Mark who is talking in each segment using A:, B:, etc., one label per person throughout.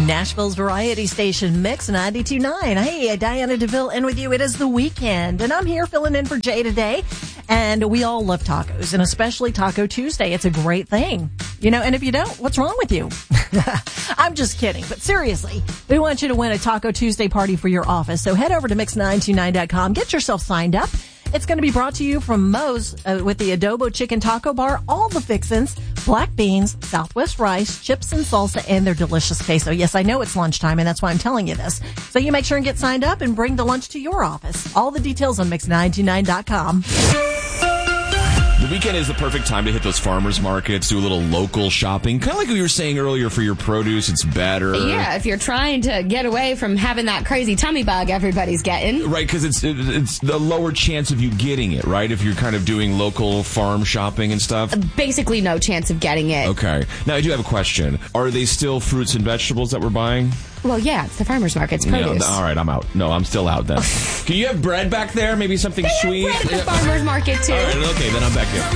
A: Nashville's variety station, Mix 92.9. Hey, Diana DeVille in with you. It is the weekend, and I'm here filling in for Jay today. And we all love tacos, and especially Taco Tuesday. It's a great thing. You know, and if you don't, what's wrong with you? I'm just kidding. But seriously, we want you to win a Taco Tuesday party for your office. So head over to Mix929.com. Get yourself signed up. It's going to be brought to you from Moe's with the Adobo Chicken Taco Bar, all the fixins, black beans, Southwest rice, chips and salsa, and their delicious queso. Yes, I know it's lunchtime, and that's why I'm telling you this. So you make sure and get signed up and bring the lunch to your office. All the details on Mix929.com.
B: The weekend is the perfect time to hit those farmers markets, do a little local shopping. Kind of like we were saying earlier, for your produce, it's better.
C: Yeah, if you're trying to get away from having that crazy tummy bug everybody's getting.
B: Right, because it's the lower chance of you getting it, right? If you're kind of doing local farm shopping and stuff.
C: Basically no chance of getting it.
B: Okay. Now, I do have a question. Are they still fruits and vegetables that we're buying?
C: Well, yeah, it's the farmer's market's produce.
B: Yeah, all right, I'm out. No, I'm still out then. Can you have bread back there? Maybe something sweet?
C: Bread at the farmer's market, too.
B: All right, okay, then I'm back in.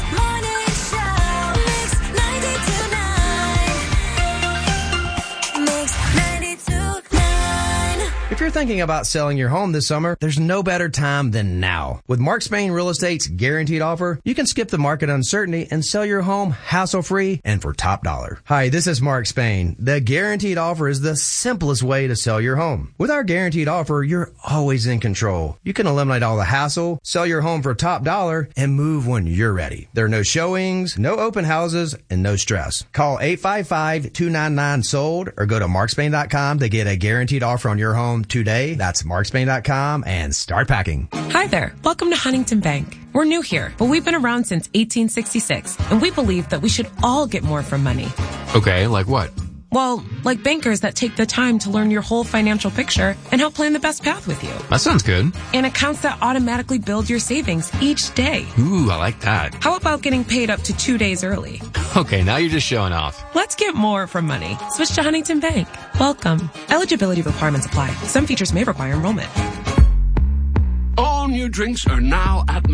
D: If you're thinking about selling your home this summer, there's no better time than now. With Mark Spain Real Estate's guaranteed offer, you can skip the market uncertainty and sell your home hassle-free and for top dollar. Hi, this is Mark Spain. The guaranteed offer is the simplest way to sell your home. With our guaranteed offer, you're always in control. You can eliminate all the hassle, sell your home for top dollar, and move when you're ready. There are no showings, no open houses, and no stress. Call 855-299-SOLD or go to markspain.com to get a guaranteed offer on your home today. That's markspain.com and start packing.
E: Hi there. Welcome to Huntington Bank. We're new here, but we've been around since 1866, and we believe that we should all get more from money.
F: Okay, like what?
E: Well, like bankers that take the time to learn your whole financial picture and help plan the best path with you.
F: That sounds good.
E: And accounts that automatically build your savings each day.
F: Ooh, I like that.
E: How about getting paid up to 2 days early?
F: Okay, now you're just showing off.
E: Let's get more from money. Switch to Huntington Bank. Welcome. Eligibility requirements apply. Some features may require enrollment.
G: All new drinks are now at